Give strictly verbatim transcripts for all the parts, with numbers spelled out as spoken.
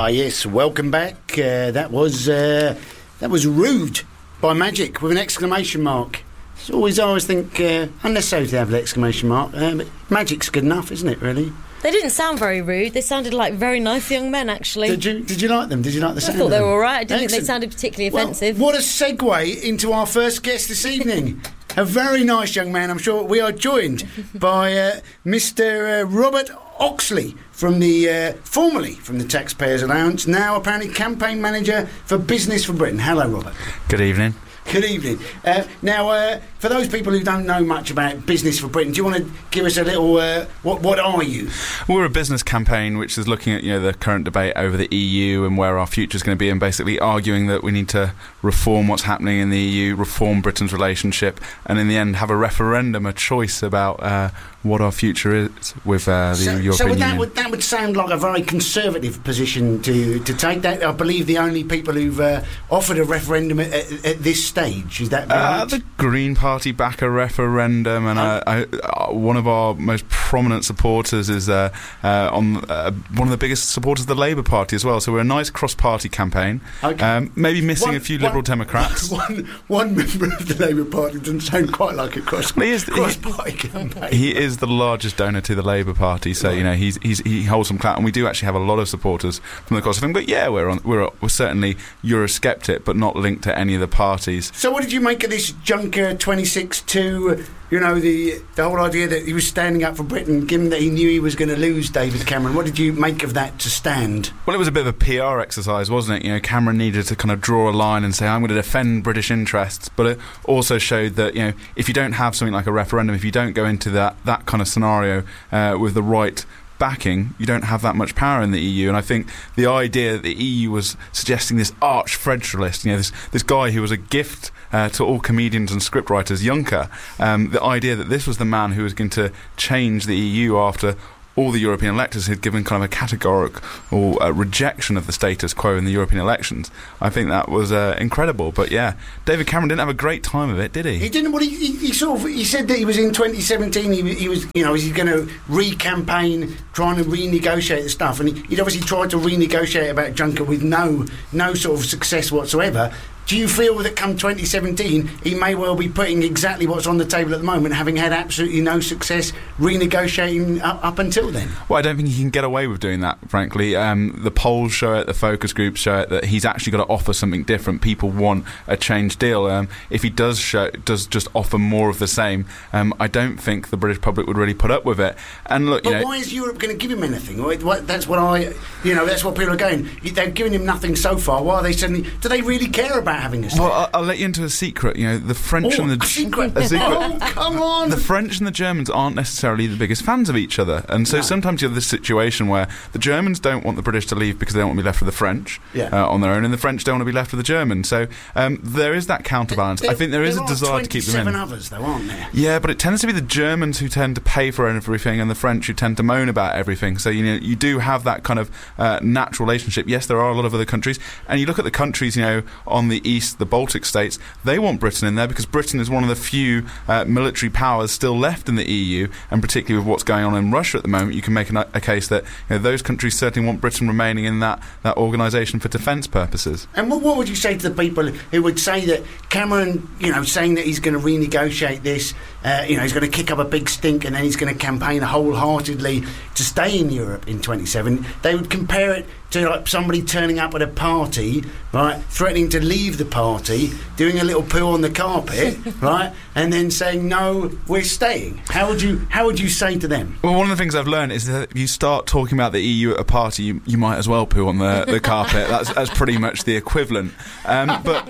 Ah, yes, welcome back. Uh, that was uh, that was Rude by Magic with an exclamation mark. It's always, I always think, uh, unnecessary to have the exclamation mark. Uh, but Magic's good enough, isn't it, really? They didn't sound very rude. They sounded like very nice young men, actually. Did you Did you like them? Did you like the I sound thought of they them? were all right. I didn't Excellent. think they sounded particularly Well, offensive. what a segue into our first guest this evening. A very nice young man, I'm sure. We are joined by uh, Mister Uh, Robert Oxley, from the uh, formerly from the Taxpayers Allowance, now apparently campaign manager for Business for Britain. Hello, Robert. Good evening. Good evening. Uh, now, uh, for those people who don't know much about Business for Britain, do you want to give us a little? Uh, what What are you? We're a business campaign which is looking at you know the current debate over the E U and where our future is going to be, and basically arguing that we need to reform what's happening in the E U, reform Britain's relationship, and in the end have a referendum, a choice about uh, what our future is with uh, the so, European so would that Union. would that would sound like a very conservative position to to take. That I believe the only people who've uh, offered a referendum at, at, at this stage, is that right? Uh, the Green Party back a referendum, and uh, I, uh, one of our most prominent supporters is uh, uh, on uh, one of the biggest supporters of the Labour Party as well. So we're a nice cross-party campaign. Okay. Um, maybe missing One- a few one- Liberal Democrats. One, one member of the Labour Party doesn't sound quite like a cross He is- he- cross-party campaign. He is the largest donor to the Labour Party, so you know he's, he's he holds some clout, and we do actually have a lot of supporters from the cross of him. But yeah, we're on, we're we're certainly Eurosceptic, but not linked to any of the parties. So what did you make of this Juncker twenty-six two, you know, the the whole idea that he was standing up for Britain, given that he knew he was going to lose David Cameron? What did you make of that to stand? Well, it was a bit of a P R exercise, wasn't it? You know, Cameron needed to kind of draw a line and say, I'm going to defend British interests, but it also showed that, you know, if you don't have something like a referendum, if you don't go into that, that kind of scenario uh, with the right backing, you don't have that much power in the E U. And I think the idea that the E U was suggesting this arch federalist, you know, this this guy who was a gift uh, to all comedians and scriptwriters, Juncker, um, the idea that this was the man who was going to change the E U after all the European electors had given kind of a categorical uh, rejection of the status quo in the European elections. I think that was uh, incredible. But yeah, David Cameron didn't have a great time of it, did he? He didn't. Well, he, he, he sort of he said that he was in twenty seventeen. He, he was, you know, he's going to re-campaign, trying to renegotiate the stuff, and he, he'd obviously tried to renegotiate about Juncker with no no sort of success whatsoever. Do you feel that come twenty seventeen he may well be putting exactly what's on the table at the moment, having had absolutely no success renegotiating up, up until then? Well, I don't think he can get away with doing that, frankly. Um, the polls show it, the focus groups show it, that he's actually got to offer something different. People want a change deal. Um, if he does show, does just offer more of the same, um, I don't think the British public would really put up with it. And look, but you know, why is Europe going to give him anything? What, what, that's what I, you know, that's what people are going. They've given him nothing so far. Why are they suddenly? Do they really care about having us? well, I'll, I'll let you into a secret. You know, the French Oh, and the a secret. a secret. Oh, come on. The French and the Germans aren't necessarily the biggest fans of each other, and so No. sometimes you have this situation where the Germans don't want the British to leave because they don't want to be left with the French Yeah. uh, on their own, and the French don't want to be left with the Germans. So um, there is that counterbalance. I think there is a desire to keep them in. There are twenty-seven others, though, aren't there? Yeah, but it tends to be the Germans who tend to pay for everything, and the French who tend to moan about everything. So you know, you do have that kind of uh, natural relationship. Yes, there are a lot of other countries, and you look at the countries, you know, on the east, the Baltic states. They want Britain in there because Britain is one of the few uh, military powers still left in the E U, and particularly with what's going on in Russia at the moment, you can make an, a case that you know, those countries certainly want Britain remaining in that, that organisation for defence purposes. And what, what would you say to the people who would say that Cameron, you know, saying that he's going to renegotiate this, uh, you know, he's going to kick up a big stink and then he's going to campaign wholeheartedly to stay in Europe in twenty-seven, they would compare it to like somebody turning up at a party, right, threatening to leave the party, doing a little poo on the carpet, right, and then saying, no, we're staying. How would you how would you say to them? Well, one of the things I've learned is that if you start talking about the E U at a party, you, you might as well poo on the, the carpet. That's, that's pretty much the equivalent. Um, but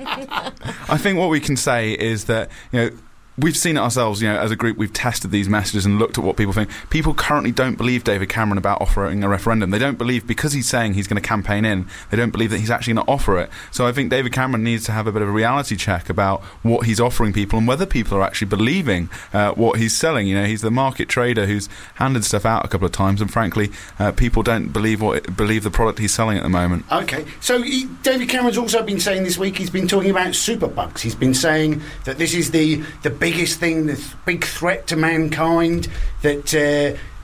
I think what we can say is that, you know, we've seen it ourselves, you know, as a group. We've tested these messages and looked at what people think. People currently don't believe David Cameron about offering a referendum. They don't believe, because he's saying he's going to campaign in, they don't believe that he's actually going to offer it. So I think David Cameron needs to have a bit of a reality check about what he's offering people and whether people are actually believing uh, what he's selling. You know, he's the market trader who's handed stuff out a couple of times, and frankly, uh, people don't believe what believe the product he's selling at the moment. Okay, so he, David Cameron's also been saying this week, he's been talking about superbugs. He's been saying that this is the the biggest thing, this big threat to mankind, that uh,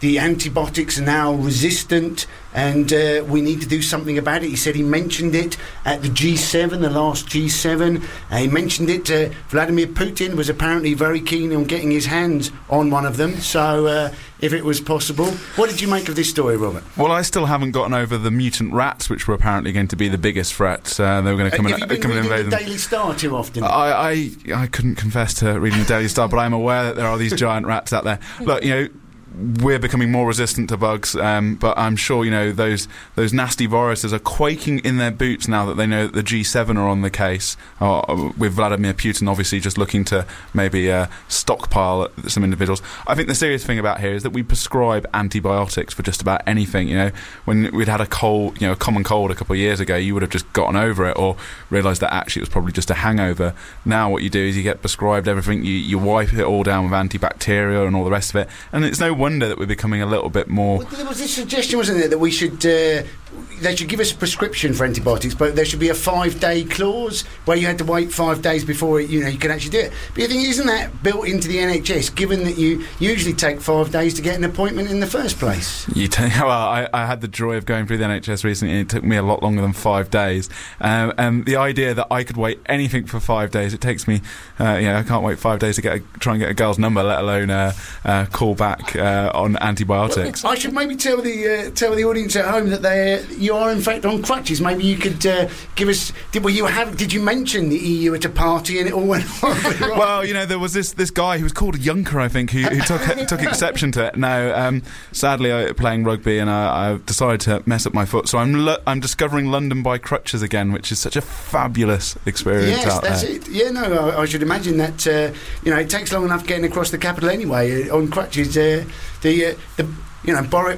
the antibiotics are now resistant, and uh, we need to do something about it. He said he mentioned it at the G seven, the last G seven. Uh, he mentioned it. Uh, Vladimir Putin was apparently very keen on getting his hands on one of them. So, uh, if it was possible, what did you make of this story, Robert? Well, I still haven't gotten over the mutant rats, which were apparently going to be the biggest threat. Uh, they were going to come uh, and have you been come and reading invade the them. Daily Star too often? I, I I couldn't confess to reading the Daily Star, but I'm aware that there are these giant rats out there. Look, you know, we're becoming more resistant to bugs, um, but I'm sure, you know, those those nasty viruses are quaking in their boots now that they know that the G seven are on the case, uh, with Vladimir Putin obviously just looking to maybe uh, stockpile some individuals. I think the serious thing about here is that we prescribe antibiotics for just about anything. You know, when we'd had a cold, you know, a common cold a couple of years ago, you would have just gotten over it or realised that actually it was probably just a hangover. Now what you do is you get prescribed everything, you, you wipe it all down with antibacterial and all the rest of it, and it's no wonder that we're becoming a little bit more... Well, there was this suggestion, wasn't there, that we should... Uh, they should give us a prescription for antibiotics, but there should be a five-day clause where you had to wait five days before you know you can actually do it. But you think, isn't that built into the N H S, given that you usually take five days to get an appointment in the first place? You t- well, I, I had the joy of going through the N H S recently, and it took me a lot longer than five days. Um, and the idea that I could wait anything for five days, it takes me... Uh, you know, I can't wait five days to get a, try and get a girl's number, let alone uh, uh, call back uh, on antibiotics. Well, I should maybe tell the uh, tell the audience at home that they you are in fact on crutches. Maybe you could uh, give us. Did, were you have? Did you mention the E U at a party and it all went horribly wrong? Well, you know, there was this, this guy who was called Juncker, I think, who, who took took exception to it. No, um, sadly, I playing rugby and I, I decided to mess up my foot, so I'm lo- I'm discovering London by crutches again, which is such a fabulous experience. Yes, out that's there. it. Yeah, no, I, I should imagine that. Uh, you know, it takes long enough getting across the capital anyway uh, on crutches. Uh, the uh, the you know Boris.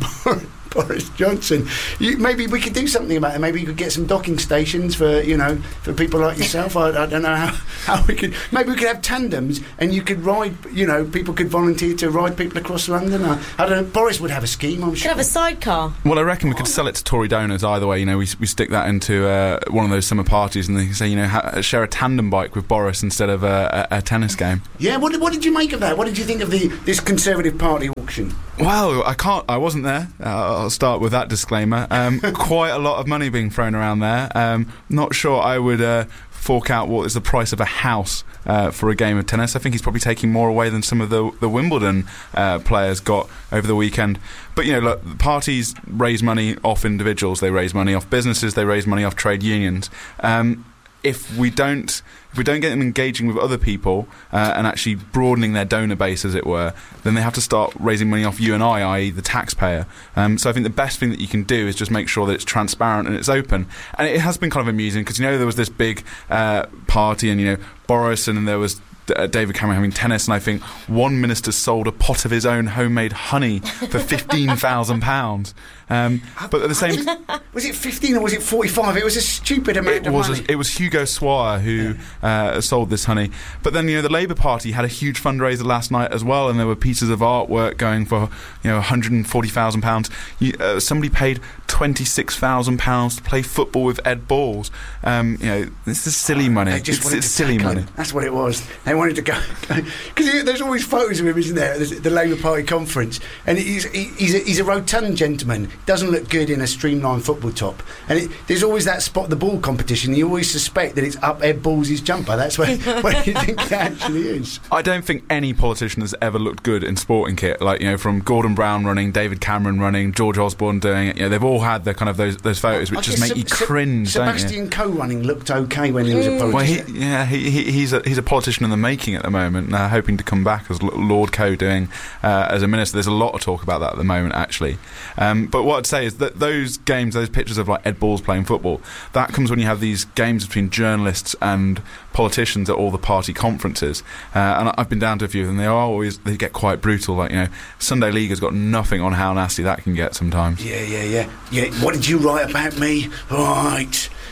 Boris Johnson. You, maybe we could do something about it. Maybe you could get some docking stations for you know for people like yourself. I, I don't know how, how we could. Maybe we could have tandems, and you could ride. You know, people could volunteer to ride people across London. I, I don't know. Boris would have a scheme. I'm Could sure. have a sidecar. Well, I reckon we could sell it to Tory donors either way. You know, we we stick that into uh, one of those summer parties, and they say, you know, ha- share a tandem bike with Boris instead of a, a, a tennis game. Yeah. What, what did you make of that? What did you think of the this Conservative Party auction? Well, I can't. I wasn't there. Uh, I'll start with that disclaimer. Um, quite a lot of money being thrown around there. Um, not sure I would uh, fork out what is the price of a house uh, for a game of tennis. I think he's probably taking more away than some of the the Wimbledon uh, players got over the weekend. But you know, look, parties raise money off individuals. They raise money off businesses. They raise money off trade unions. Um, if we don't if we don't get them engaging with other people uh, and actually broadening their donor base, as it were, then they have to start raising money off you and I, that is the taxpayer. Um, so I think the best thing that you can do is just make sure that it's transparent and it's open. And it has been kind of amusing because, you know, there was this big uh, party and, you know, Boris and there was Uh, David Cameron having tennis, and I think one minister sold a pot of his own homemade honey for fifteen thousand pounds. Um, but at the same, was it fifteen or was it forty-five? It was a stupid amount it of was money. a, it was Hugo Swire who yeah. uh, sold this honey. But then, you know, the Labour Party had a huge fundraiser last night as well, and there were pieces of artwork going for, you know, one hundred and forty thousand pounds. Uh, somebody paid twenty-six thousand pounds to play football with Ed Balls. Um, you know, this is silly money. They just it's wanted it's to silly tackle money. him. That's what it was. They wanted to go because there's always photos of him, isn't there, at the, the Labour Party conference, and he's he, he's, a, he's a rotund gentleman. Doesn't look good in a streamlined football top, and it, there's always that spot the ball competition. You always suspect that it's up Ed Balls' jumper. That's where, where you think it actually is. I don't think any politician has ever looked good in sporting kit. Like, you know, from Gordon Brown running, David Cameron running, George Osborne doing it. You know, they've all had the kind of those those photos which I just guess make you Seb- cringe. Sebastian Coe running looked okay when he was a politician. Well, he, yeah, he, he, he's a he's a politician in the making at the moment, uh, hoping to come back as Lord Coe doing uh, as a minister. There's a lot of talk about that at the moment, actually. Um, but what I'd say is that those games, those pictures of like Ed Balls playing football, that comes when you have these games between journalists and politicians at all the party conferences. Uh, and I've been down to a few of them. They are always they get quite brutal. Like, you know, Sunday League has got nothing on how nasty that can get sometimes. Yeah, yeah, yeah, yeah. What did you write about me? Right.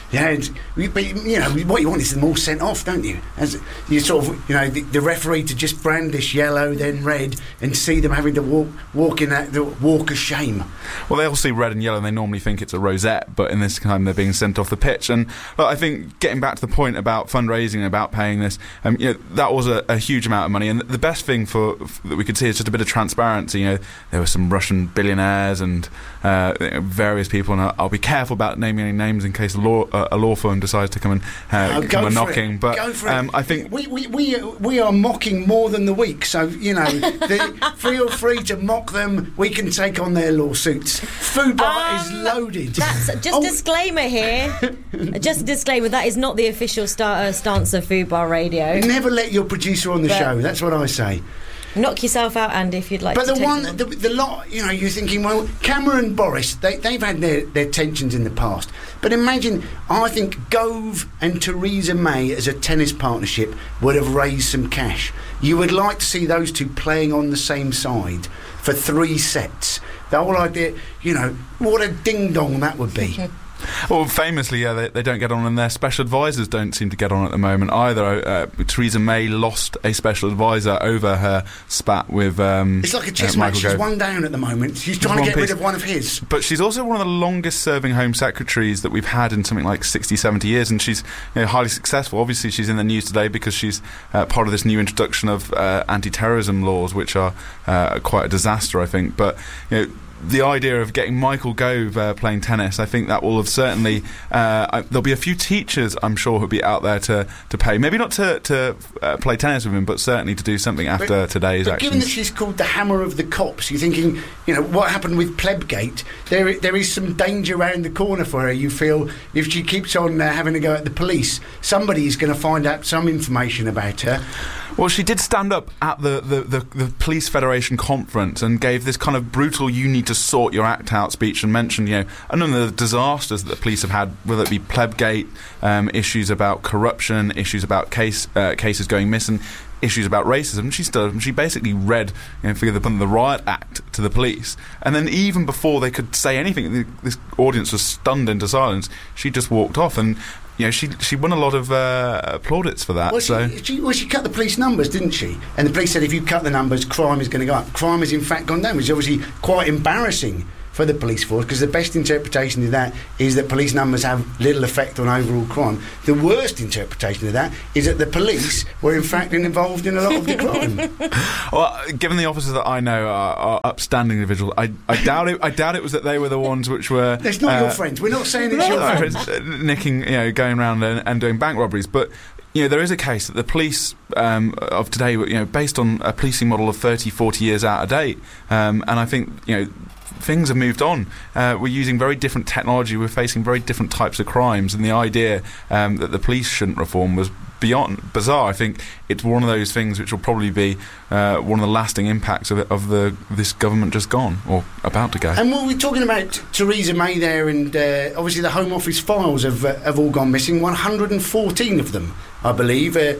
Yeah, it's, but you know what you want is them all sent off, don't you? As you sort of, you know, the, the referee to just brandish yellow, then red, and see them having to walk, walk in that the walk of shame. Well, they all see red and yellow, and they normally think it's a rosette, but in this time they're being sent off the pitch. And look, I think getting back to the point about fundraising and about paying this, um, you know, that was a, a huge amount of money. And the best thing for, for that we could see is just a bit of transparency. You know, there were some Russian billionaires and uh, various people, and I'll, I'll be careful about naming any names in case a law. Uh, a law firm decides to come and uh, oh, come a knocking, it. but um, I think we, we we we are mocking more than the weak. So you know, the, feel free to mock them. We can take on their lawsuits. Fubar um, is loaded. That's just oh. disclaimer here. Just a disclaimer. That is not the official star, uh, stance of Fubar Radio. Never let your producer on the but show. That's what I say. Knock yourself out, Andy, if you'd like but to the take one, on. the, the lot, you know, you're thinking, well, Cameron and Boris, they, they've had their, their tensions in the past. But imagine, I think Gove and Theresa May as a tennis partnership would have raised some cash. You would like to see those two playing on the same side for three sets. The whole idea, you know, what a ding-dong that would be. Well, famously, yeah, they, they don't get on, and their special advisors don't seem to get on at the moment either. Uh, Theresa May lost a special advisor over her spat with um, It's like a chess uh, match. She's one down at the moment. She's trying to get piece. rid of one of his. But she's also one of the longest-serving Home Secretaries that we've had in something like sixty, seventy years, and she's you know, highly successful. Obviously, she's in the news today because she's uh, part of this new introduction of uh, anti-terrorism laws, which are uh, quite a disaster, I think. But, you know, the idea of getting Michael Gove uh, playing tennis, I think that will have certainly uh, I, there'll be a few teachers, I'm sure, who'll be out there to, to pay, maybe not to, to uh, play tennis with him, but certainly to do something after but, today's but actions. Given that she's called the Hammer of the Cops, you're thinking, you know, what happened with Plebgate? There, there is some danger around the corner for her. You feel if she keeps on uh, having to go at the police, somebody's going to find out some information about her. Well, she did stand up at the, the, the, the Police Federation conference and gave this kind of brutal, you need to sort your act out speech, and mentioned, you know, a number of the disasters that the police have had, whether it be Plebgate, um, issues about corruption, issues about case uh, cases going missing, issues about racism. She stood, she basically read, you know, forgive the pun, the Riot Act to the police, and then even before they could say anything, the, this audience was stunned into silence. She just walked off, and you know, she she won a lot of uh, plaudits for that. Well, so she, she, well, she cut the police numbers, didn't she? And the police said if you cut the numbers, crime is going to go up. Crime has in fact gone down, which is obviously quite embarrassing for the police force, because the best interpretation of that is that police numbers have little effect on overall crime. The worst interpretation of that is that the police were in fact involved in a lot of the crime. Well, given the officers that I know are, are upstanding individuals, I, I doubt it. I doubt it was that they were the ones which were. It's not uh, your friends. We're not saying it's your friends. Nicking, you know, going around and, and doing bank robberies, but. You know, there is a case that the police um, of today, you know, based on a policing model of thirty, forty years out of date, um, and I think, you know, things have moved on. Uh, we're using very different technology, we're facing very different types of crimes, and the idea um, that the police shouldn't reform was beyond bizarre. I think it's one of those things which will probably be uh, one of the lasting impacts of, it, of the this government just gone, or about to go. And what we're talking about, Theresa May there, and uh, obviously the Home Office files have, uh, have all gone missing, one hundred fourteen of them, I believe. Uh,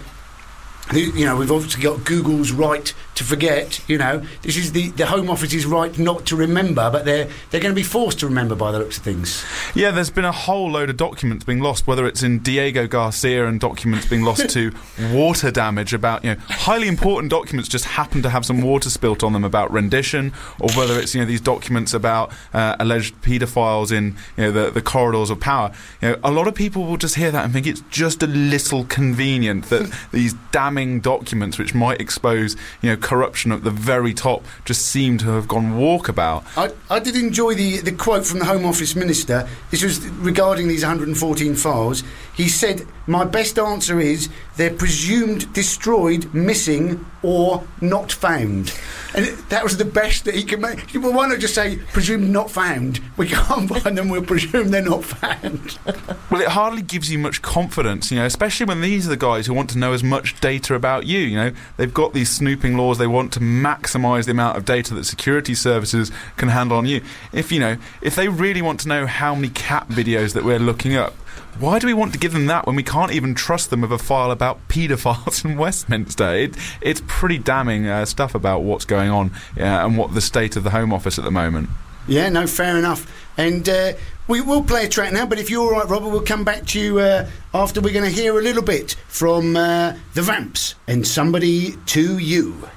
you know, we've obviously got Google's right to forget. You know, this is the, the Home Office's right not to remember, but they're they're going to be forced to remember by the looks of things. Yeah, there's been a whole load of documents being lost, whether it's in Diego Garcia and documents being lost to water damage about, you know, highly important documents just happen to have some water spilt on them about rendition, or whether it's, you know, these documents about uh, alleged paedophiles in, you know, the, the corridors of power. You know, a lot of people will just hear that and think it's just a little convenient that these damning documents which might expose, you know, corruption at the very top just seem to have gone walkabout. I, I did enjoy the, the quote from the Home Office Minister. This was regarding these one hundred fourteen files. He said, "My best answer is they're presumed destroyed, missing, or not found." And that was the best that he could make. Well, why not just say presumed not found? We can't find them, we'll presume they're not found. Well, it hardly gives you much confidence, you know, especially when these are the guys who want to know as much data about you. You know, they've got these snooping laws. They want to maximise the amount of data that security services can handle on you. If, you know, if they really want to know how many cat videos that we're looking up, why do we want to give them that when we can't even trust them with a file about paedophiles in Westminster? It, it's pretty damning uh, stuff about what's going on uh, and what the state of the Home Office at the moment. Yeah, no, fair enough. And uh, we will play a track now, but if you're all right, Robert, we'll come back to you uh, after we're going to hear a little bit from uh, the Vamps and Somebody to You.